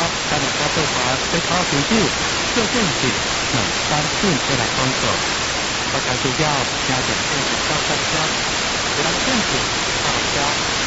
今日我做法在考选手做正事，能三寸再来工作。我才主要加点正事到三家，有人正事到家。